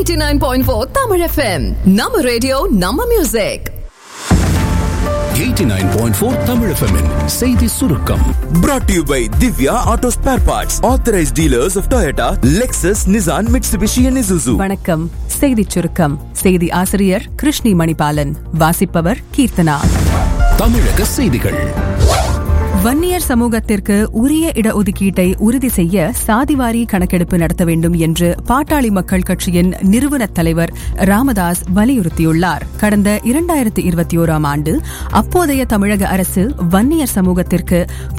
89.4 Tamil FM. Nama radio, Nama music. 89.4 Tamil FM -in செய்தி சுருக்கம். Brought to you by Divya Auto Spare Parts, authorized dealers of Toyota, Lexus, Nissan, Mitsubishi and Isuzu. வணக்கம். செய்தி சுருக்கம். செய்தி ஆசிரியர் கிருஷ்ணி மணிபாலன். வாசிப்பவர் கீர்த்தனா. தமிழக செய்திகள். வன்னியர் சமூகத்திற்கு உரிய இடஒதுக்கீட்டை உறுதி செய்ய சாதிவாரி கணக்கெடுப்பு நடத்த வேண்டும் என்று பாட்டாளி மக்கள் கட்சியின் நிறுவன தலைவர் ராமதாஸ் வலியுறுத்தியுள்ளார். கடந்த 2021 ஆண்டு அப்போதைய தமிழக அரசு வன்னியர் சமூகத்திற்கு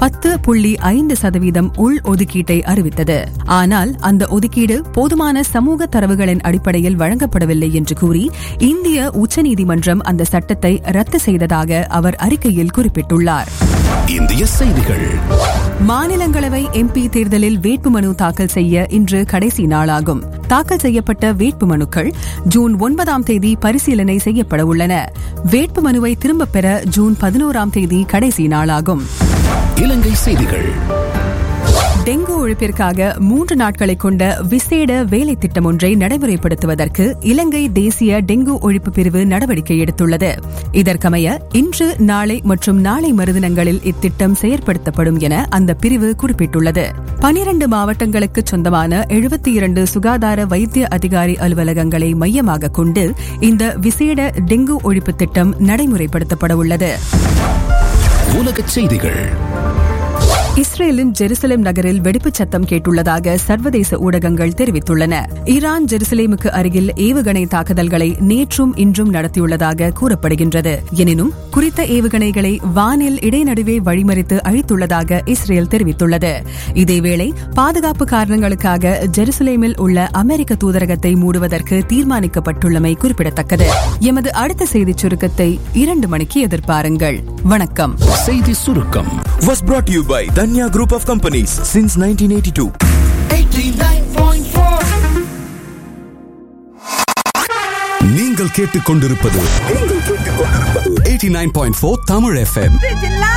10.5% உள் ஒதுக்கீட்டை அறிவித்தது. ஆனால் அந்த ஒதுக்கீடு போதுமான சமூக தரவுகளின் அடிப்படையில் வழங்கப்படவில்லை என்று கூறி இந்திய உச்சநீதிமன்றம் அந்த சட்டத்தை ரத்து செய்ததாக அவர் அறிக்கையில் குறிப்பிட்டுள்ளார். இந்திய செய்திகள். மாநிலங்களவை MP தேர்தலில் வேட்புமனு தாக்கல் செய்ய இன்று கடைசி நாளாகும். தாக்கல் செய்யப்பட்ட வேட்புமனுக்கள் ஜூன் 9 பரிசீலனை செய்யப்பட உள்ளன. வேட்புமனுவை திரும்பப் பெற ஜூன் 11 கடைசி நாளாகும். இலங்கை செய்திகள். டெங்கு ஒழிப்பிற்காக 3 நாட்களை கொண்ட விசேட வேலை திட்டம் ஒன்றை நடைமுறைப்படுத்துவதற்கு இலங்கை தேசிய டெங்கு ஒழிப்பு பிரிவு நடவடிக்கை எடுத்துள்ளது. இதற்கமைய இன்று, நாளை மற்றும் நாளை மறுதினங்களில் இத்திட்டம் செயற்படுத்தப்படும் என அந்த பிரிவு குறிப்பிட்டுள்ளது. 12 மாவட்டங்களுக்கு சொந்தமான 72 சுகாதார வைத்திய அதிகாரி அலுவலகங்களை மையமாக கொண்டு இந்த விசேட டெங்கு ஒழிப்பு திட்டம் நடைமுறைப்படுத்தப்பட உள்ளது. உலக செய்திகள். இஸ்ரேலின் ஜெருசலேம் நகரில் வெடிப்புச் சத்தம் கேட்டுள்ளதாக சர்வதேச ஊடகங்கள் தெரிவித்துள்ளன. ஈரான் ஜெருசலேமுக்கு அருகில் ஏவுகணை தாக்குதல்களை நேற்றும் இன்றும் நடத்தியுள்ளதாக கூறப்படுகின்றது. எனினும் குறித்த ஏவுகணைகளை வானில் இடைநடுவே வழிமறித்து அழித்துள்ளதாக இஸ்ரேல் தெரிவித்துள்ளது. இதேவேளை பாதுகாப்பு காரணங்களுக்காக ஜெருசலேமில் உள்ள அமெரிக்க தூதரகத்தை மூடுவதற்கு தீர்மானிக்கப்பட்டுள்ளமை குறிப்பிடத்தக்கது. எமது அடுத்த செய்திச் சுருக்கத்தை 2 மணிக்கு எதிர்பாருங்கள். வணக்கம். செய்தி சுருக்கம் Was brought to you by Danya Group of Companies since 1982. 89.4. நீங்கள் கேட்டுக்கொண்டிருப்பது 89.4 தமிழ் FM.